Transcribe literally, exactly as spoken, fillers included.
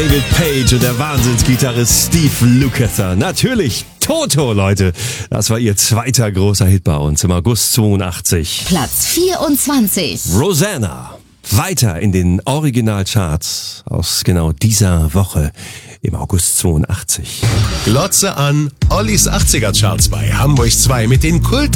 David Page und der Wahnsinnsgitarrist Steve Lukather. Natürlich Toto, Leute. Das war ihr zweiter großer Hit bei uns im August zweiundachtzig. Platz vierundzwanzig. Rosanna. Weiter in den Originalcharts aus genau dieser Woche im August zweiundachtzig. Glotze an, Ollis achtziger Charts bei Hamburg zwei mit den Kult